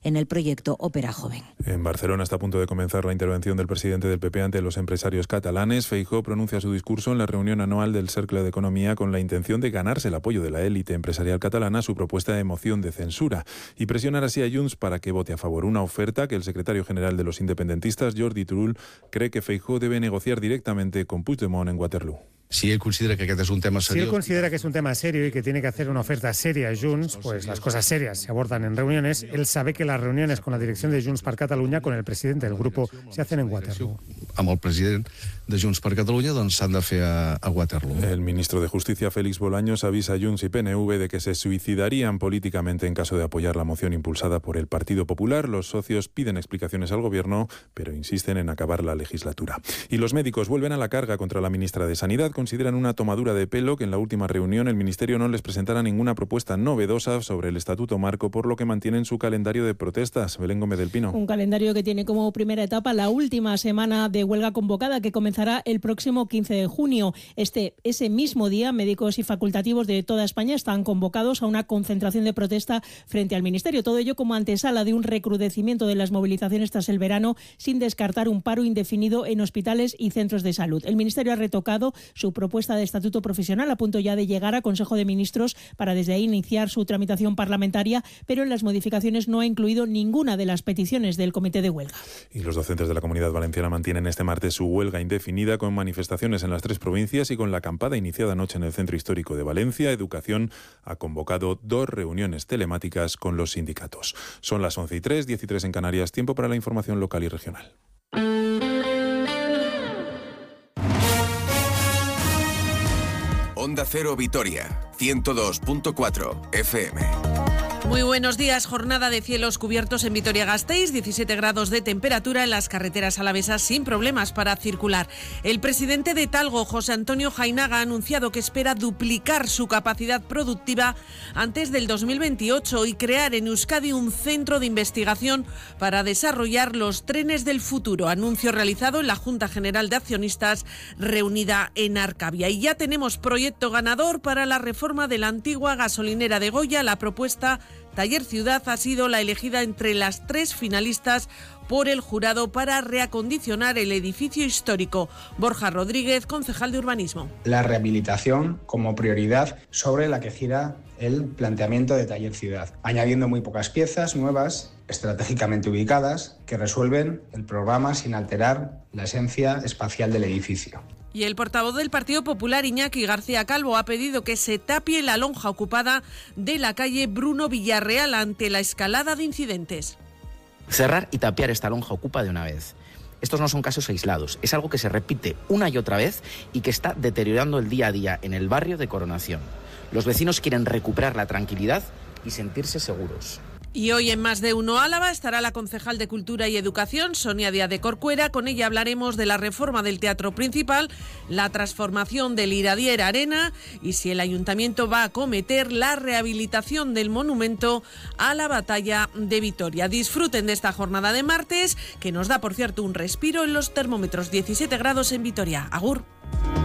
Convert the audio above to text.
en el proyecto Ópera Joven. En Barcelona está a punto de comenzar la intervención del presidente del PP ante los empresarios catalanes. Feijóo pronuncia su discurso en la reunión anual del Cercle de Economía con la intención de ganarse el apoyo de la élite empresarial catalana a su propuesta de moción de censura y presionar así a Junts para que vote a favor. Una oferta que el secretario general de los independentistas, Jordi Turull, cree que Feijóo debe negociar directamente con Puigdemont en Waterloo. Si él considera que este es un tema serio... Si él considera que es un tema serio y que tiene que hacer una oferta seria a Junts, pues las cosas serias se abordan en reuniones. Él sabe que las reuniones con la dirección de Junts per Catalunya, con el presidente del grupo, se hacen en Waterloo. Amb el president de Junts per Catalunya doncs s'han de fer a Waterloo. El ministro de Justicia, Félix Bolaños, avisa a Junts y PNV de que se suicidarían políticamente en caso de apoyar la moción impulsada por el Partido Popular. Los socios piden explicaciones al gobierno, pero insisten en acabar la legislatura. Y los médicos vuelven a la carga contra la ministra de Sanidad. Consideran una tomadura de pelo que en la última reunión el Ministerio no les presentara ninguna propuesta novedosa sobre el Estatuto Marco, por lo que mantienen su calendario de protestas. Belén Gómez del Pino. Un calendario que tiene como primera etapa la última semana de huelga convocada, que comenzará el próximo 15 de junio. Ese mismo día, médicos y facultativos de toda España están convocados a una concentración de protesta frente al Ministerio. Todo ello como antesala de un recrudecimiento de las movilizaciones tras el verano, sin descartar un paro indefinido en hospitales y centros de salud. El Ministerio ha retocado su propuesta de estatuto profesional a punto ya de llegar a Consejo de Ministros para desde ahí iniciar su tramitación parlamentaria, pero en las modificaciones no ha incluido ninguna de las peticiones del comité de huelga. Y los docentes de la Comunidad Valenciana mantienen este martes su huelga indefinida con manifestaciones en las 3 provincias y con la acampada iniciada anoche en el Centro Histórico de Valencia. Educación ha convocado 2 reuniones telemáticas con los sindicatos. Son las 11:03, 13 en Canarias. Tiempo para la información local y regional. Onda Cero Vitoria, 102.4 FM. Muy buenos días. Jornada de cielos cubiertos en Vitoria-Gasteiz, 17 grados de temperatura en las carreteras alavesas sin problemas para circular. El presidente de Talgo, José Antonio Jainaga, ha anunciado que espera duplicar su capacidad productiva antes del 2028 y crear en Euskadi un centro de investigación para desarrollar los trenes del futuro. Anuncio realizado en la Junta General de Accionistas reunida en Arcavia. Y ya tenemos proyecto ganador para la reforma de la antigua gasolinera de Goya. La propuesta Taller Ciudad ha sido la elegida entre las 3 finalistas por el jurado para reacondicionar el edificio histórico. Borja Rodríguez, concejal de Urbanismo. La rehabilitación como prioridad sobre la que gira el planteamiento de Taller Ciudad, añadiendo muy pocas piezas nuevas, estratégicamente ubicadas, que resuelven el programa sin alterar la esencia espacial del edificio. Y el portavoz del Partido Popular, Iñaki García Calvo, ha pedido que se tapie la lonja ocupada de la calle Bruno Villarreal ante la escalada de incidentes. Cerrar y tapiar esta lonja ocupa de una vez. Estos no son casos aislados, es algo que se repite una y otra vez y que está deteriorando el día a día en el barrio de Coronación. Los vecinos quieren recuperar la tranquilidad y sentirse seguros. Y hoy en Más de Uno Álava estará la concejal de Cultura y Educación, Sonia Díaz de Corcuera. Con ella hablaremos de la reforma del Teatro Principal, la transformación del Iradier Arena y si el Ayuntamiento va a acometer la rehabilitación del monumento a la batalla de Vitoria. Disfruten de esta jornada de martes, que nos da, por cierto, un respiro en los termómetros. 17 grados en Vitoria. Agur.